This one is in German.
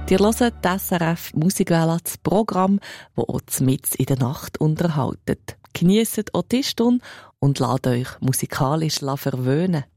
Ihr hört das SRF Musikwelle, das Programm, das euch mitten in der Nacht unterhaltet. Geniesst auch die Stunde und lasst euch musikalisch verwöhnen.